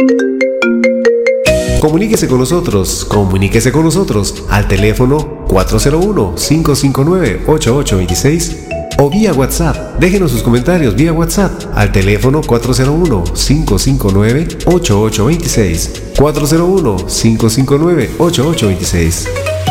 Comuníquese con nosotros al teléfono 401-559-8826 o vía WhatsApp. Déjenos sus comentarios vía WhatsApp al teléfono 401-559-8826. 401-559-8826.